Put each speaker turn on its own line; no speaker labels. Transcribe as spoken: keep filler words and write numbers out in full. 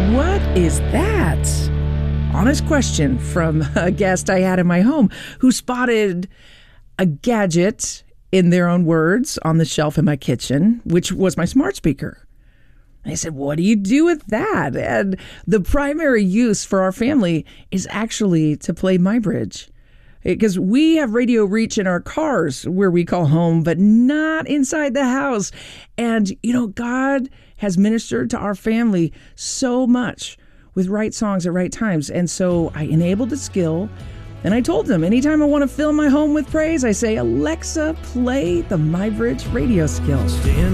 What is that? Honest question from a guest I had in my home who spotted a gadget, in their own words, on the shelf in my kitchen, which was my smart speaker. I said, what do you do with that? And the primary use for our family is actually to play MyBridge. Because we have radio reach in our cars where we call home, but not inside the house. And, you know, God has ministered to our family so much with right songs at right times. And so I enabled the skill, and I told them anytime I want to fill my home with praise, I say, Alexa, play the MyBridge radio skill.